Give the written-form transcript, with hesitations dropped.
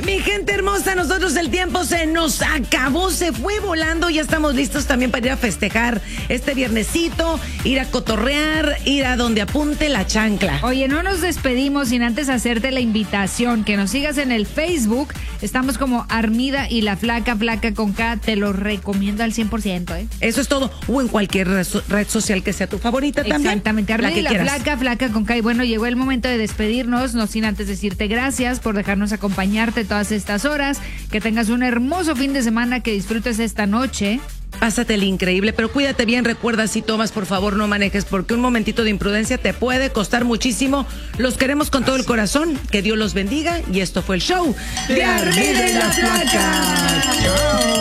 Mi gente hermosa, nosotros el tiempo se nos acabó, se fue volando. Ya estamos listos también para ir a festejar este viernesito, ir a cotorrear, ir a donde apunte la chancla. Oye, no nos despedimos sin antes hacerte la invitación, que nos sigas en el Facebook. Estamos como Armida y la Flaca, Flaca con K. Te lo recomiendo al 100%, ¿eh? Eso es todo. O en cualquier red social que sea tu favorita también. Exactamente, Armida y la quieras. Flaca, Flaca con K. Y bueno, llegó el momento de despedirnos, no sin antes decirte gracias por dejarnos acompañarte todas estas horas. Que tengas un hermoso fin de semana, que disfrutes esta noche. Pásatele increíble, pero cuídate bien. Recuerda, si tomas, por favor, no manejes, porque un momentito de imprudencia te puede costar muchísimo. Los queremos con todo el corazón. Que Dios los bendiga. Y esto fue el show de Armida y la Flaca.